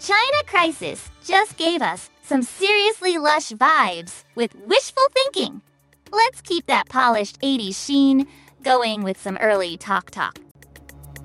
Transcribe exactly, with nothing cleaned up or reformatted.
China Crisis just gave us some seriously lush vibes with wishful thinking. Let's keep that polished eighties sheen going with some early Talk Talk.